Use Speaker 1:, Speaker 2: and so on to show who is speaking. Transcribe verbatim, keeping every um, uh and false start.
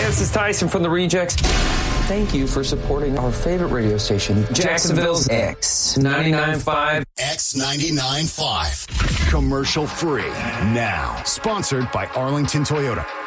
Speaker 1: this is Tyson from The Rejects. Thank you for supporting our favorite radio station, Jacksonville's X ninety-nine point five.
Speaker 2: X ninety-nine point five. Commercial free. Now. Sponsored by Arlington Toyota.